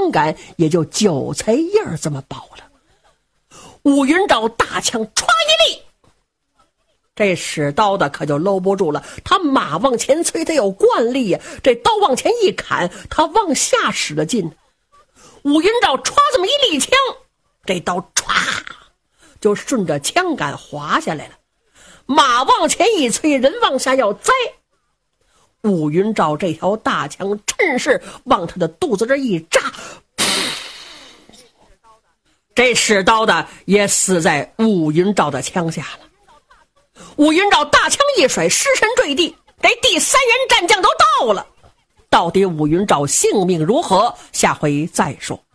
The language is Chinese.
枪杆也就9彩印这么薄了。武云照大枪歘一力，这使刀的可就搂不住了，他马往前催，他有惯例呀，这刀往前一砍，他往下使了劲。武云照歘这么一立枪，这刀歘就顺着枪杆滑下来了。马往前一催，人往下要栽，武云照这条大枪趁势往他的肚子这一扎，这使刀的也死在武云照的枪下了。武云照大枪一甩，尸身坠地，这第3员战将都到了。到底武云照性命如何？下回再说。